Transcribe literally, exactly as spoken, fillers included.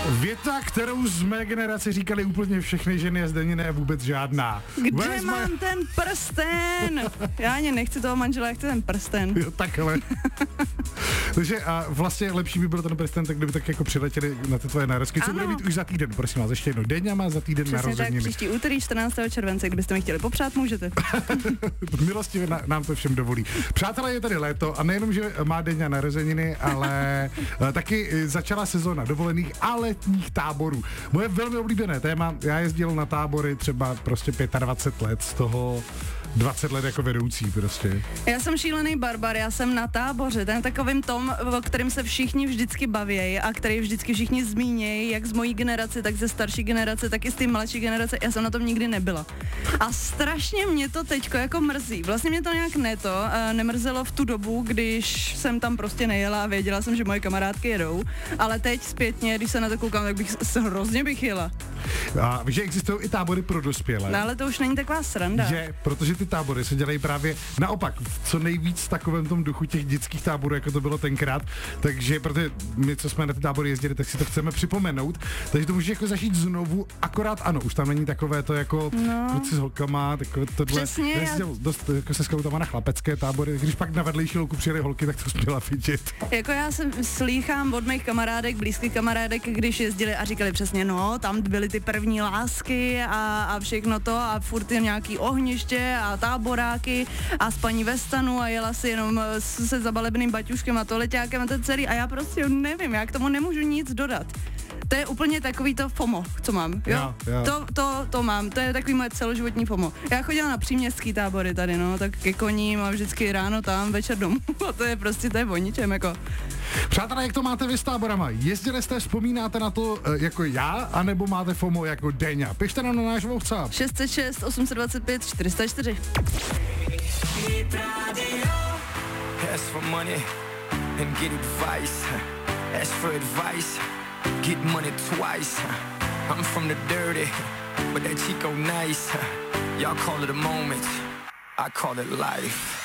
Věta, kterou z mé generace říkali úplně všechny ženy a zde ne vůbec žádná. Kde Where's mám my... ten prsten? Já ani nechci toho manžela, já chci ten prsten. Jo, takhle. Takže a vlastně lepší by byl ten prsten, tak kdyby tak jako přiletěli na ty tvoje narozky. Co bude mít už za týden, prosím vás, ještě jednou. Deňa má za týden Přesně narozeniny. tak, příští úterý čtrnáctého července, kdybyste mi chtěli popřát, můžete. Milostivě nám to všem dovolí. Přátelé, je tady léto a nejenom, že má Deňa narozeniny, ale taky začala sezóna dovolených a letních táborů. Moje velmi oblíbené téma, já jezdil na tábory třeba prostě dvacet pět let, z toho dvacet let jako vedoucí prostě. Já jsem šílený barbar, já jsem na táboře, ten takovým tom, o kterým se všichni vždycky baví a který vždycky všichni zmínějí, jak z mojí generace, tak ze starší generace, tak i z té mladší generace, já jsem na tom nikdy nebyla. A strašně mě to teďko jako mrzí. Vlastně mě to nějak neto, nemrzelo v tu dobu, když jsem tam prostě nejela a věděla jsem, že moje kamarádky jedou, ale teď zpětně, když se na to koukám, tak bych se hrozně bych jela. A víš, že existují i tábory pro dospělé. No ale to už není taková sranda. Že, protože ty tábory se dělají právě naopak, v co nejvíc v takovém tom duchu těch dětských táborů, jako to bylo tenkrát, takže protože my, co jsme na ty tábory jezdili, tak si to chceme připomenout, takže to můžeš jako zažít znovu, akorát ano, už tam není takové to jako no. kluci s holkama, takové tohle. Přesně. Já jsem dost jako se skautama na chlapecké tábory, když pak na vedlejší louku přijeli holky, tak to směla vidět. Jako já jsem slýchám od mých kamarádek, blízkých kamarádek, když jezdili a říkali přesně, no, tam byly ty první lásky a, a všechno to a furt je nějaký ohniště a táboráky a spaní ve stanu a jela si jenom se zabalebným baťuškem a toleťákem a to celý a já prostě nevím, já k tomu nemůžu nic dodat. To je úplně takový to FOMO, co mám, jo? jo, jo. To, to, to mám, to je takový moje celoživotní FOMO. Já chodila na příměstský tábory tady, no, tak ke koním a vždycky ráno tam, večer domů a to je prostě, to je o ničem, jako. Přátelé, jak to máte vy s táborama? Jezdili jste, vzpomínáte na to e, jako já, anebo máte FOMO jako Deňa? Pište nám na náš WhatsApp. šest set šest, osm set dvacet pět, čtyři sta čtyři. Ask for money and get advice. Ask for advice, get money twice. I'm from the dirty, but that Chico nice. Y'all call it a moment, I call it life.